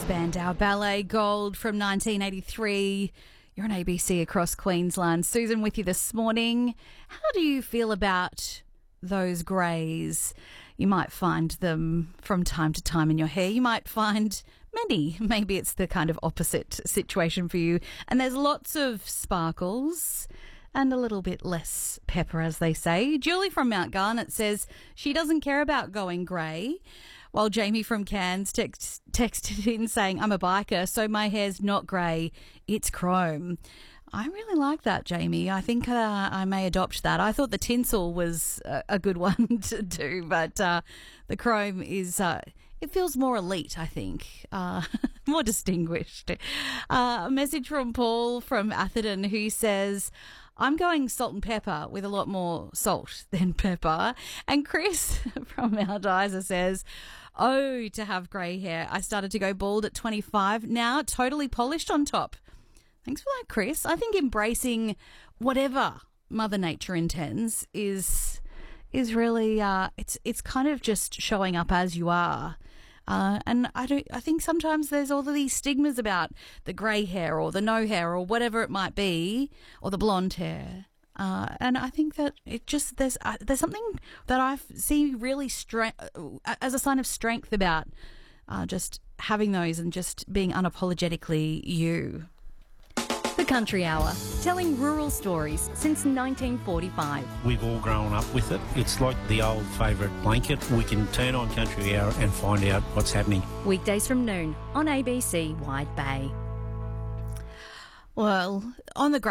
Spandau Ballet Gold from 1983. You're on ABC across Queensland. Susan with you this morning. How do you feel about those greys? You might find them from time to time in your hair. You might find many. Maybe it's the kind of opposite situation for you. And there's lots of sparkles and a little bit less pepper, as they say. Julie from Mount Garnet says she doesn't care about going grey, while Jamie from Cairns texted in saying, I'm a biker, so my hair's not grey, it's chrome. I really like that, Jamie. I think I may adopt that. I thought the tinsel was a good one to do, but the chrome is... it feels more elite, I think, more distinguished. A message from Paul from Atherton who says, I'm going salt and pepper with a lot more salt than pepper. And Chris from Mount Isa says, oh, to have grey hair. I started to go bald at 25. Now totally polished on top. Thanks for that, Chris. I think embracing whatever Mother Nature intends is really it's kind of just showing up as you are. And I think sometimes there's all of these stigmas about the grey hair or the no hair or whatever it might be, or the blonde hair. And I think that it just there's something that I see really as a sign of strength about just having those and just being unapologetically you. The Country Hour, telling rural stories since 1945. We've all grown up with it. It's like the old favourite blanket. We can turn on Country Hour and find out what's happening. Weekdays from noon on ABC Wide Bay. Well, on the